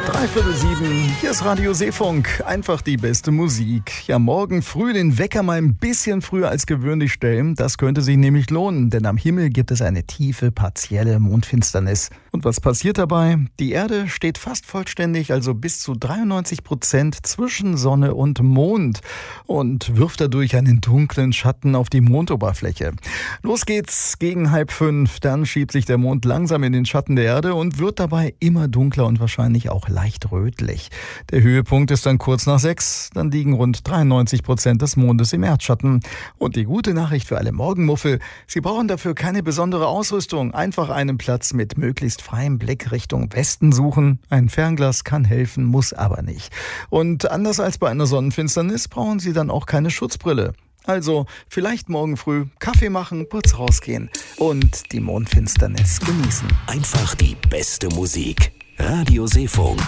7:03, hier ist Radio Seefunk, einfach die beste Musik. Ja, morgen früh den Wecker mal ein bisschen früher als gewöhnlich stellen, das könnte sich nämlich lohnen, denn am Himmel gibt es eine tiefe, partielle Mondfinsternis. Und was passiert dabei? Die Erde steht fast vollständig, also bis zu 93% zwischen Sonne und Mond und wirft dadurch einen dunklen Schatten auf die Mondoberfläche. Los geht's gegen 4:30, dann schiebt sich der Mond langsam in den Schatten der Erde und wird dabei immer dunkler und wahrscheinlich auch leicht rötlich. Der Höhepunkt ist dann kurz nach 6, dann liegen rund 93% des Mondes im Erdschatten. Und die gute Nachricht für alle Morgenmuffel, Sie brauchen dafür keine besondere Ausrüstung, einfach einen Platz mit möglichst freiem Blick Richtung Westen suchen. Ein Fernglas kann helfen, muss aber nicht. Und anders als bei einer Sonnenfinsternis brauchen Sie dann auch keine Schutzbrille. Also vielleicht morgen früh Kaffee machen, kurz rausgehen und die Mondfinsternis genießen. Einfach die beste Musik. Radio Seefunk.